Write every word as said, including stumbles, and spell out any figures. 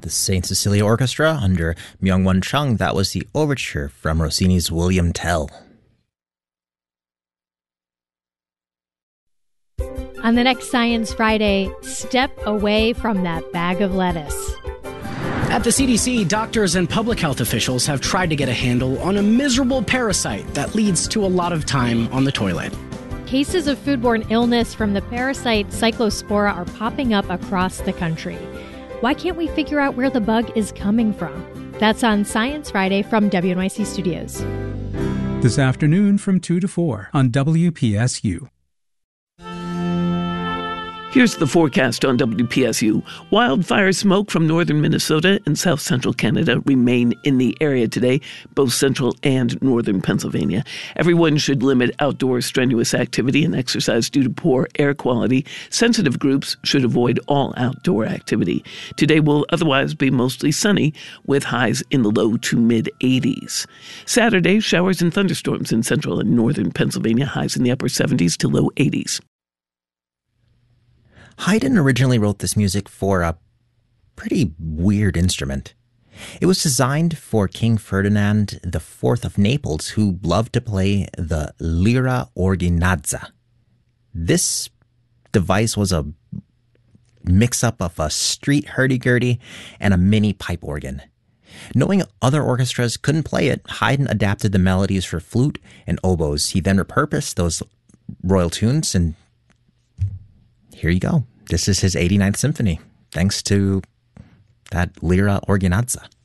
the Saint Cecilia Orchestra under Myung-Won Chung. That was the overture from Rossini's William Tell. On the next Science Friday, step away from that bag of lettuce. At the C D C, doctors and public health officials have tried to get a handle on a miserable parasite that leads to a lot of time on the toilet. Cases of foodborne illness from the parasite Cyclospora are popping up across the country. Why can't we figure out where the bug is coming from? That's on Science Friday from W N Y C Studios. This afternoon from two to four on W P S U. Here's the forecast on W P S U. Wildfire smoke from northern Minnesota and south central Canada remain in the area today, both central and northern Pennsylvania. Everyone should limit outdoor strenuous activity and exercise due to poor air quality. Sensitive groups should avoid all outdoor activity. Today will otherwise be mostly sunny with highs in the low to mid eighties. Saturday, showers and thunderstorms in central and northern Pennsylvania, highs in the upper seventies to low eighties. Haydn originally wrote this music for a pretty weird instrument. It was designed for King Ferdinand the Fourth of Naples, who loved to play the lira ordinazza. This device was a mix-up of a street hurdy-gurdy and a mini pipe organ. Knowing other orchestras couldn't play it, Haydn adapted the melodies for flute and oboes. He then repurposed those royal tunes, and here you go. This is his eighty-ninth symphony, thanks to that lira ordinazza.